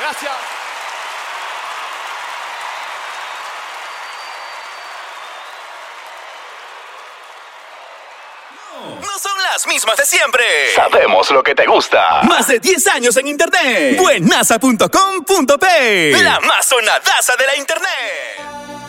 Gracias. No son las mismas de siempre. Sabemos lo que te gusta. Más de 10 años en internet. Buenaza.com.p. La más sonadaza de la internet.